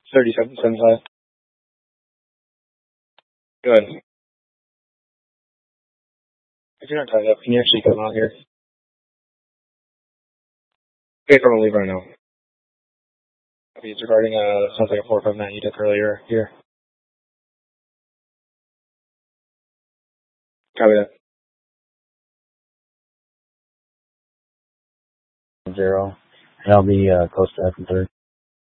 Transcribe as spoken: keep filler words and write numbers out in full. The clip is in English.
thirty-seven seventy-five. Go ahead. If you're not tied up, can you actually come out here? Okay, from a leave right now. Okay, it's regarding, uh, sounds like a four five nine you took earlier here. Copy that. Zero. And I'll be, uh, close to F and third.